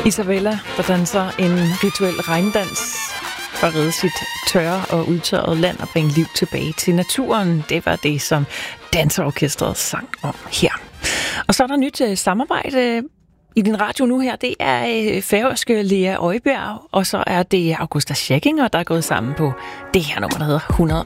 Isabella, der danser en rituel regndans for at redde sit tørre og udtørrede land og bringe liv tilbage til naturen. Det var det, som Danseorkestret sang om her. Og så er der nyt samarbejde i din radio nu her. Det er færøske Lea Øjbjerg, og så er det Augusta Schækkinger, der er gået sammen på det her nummer, der hedder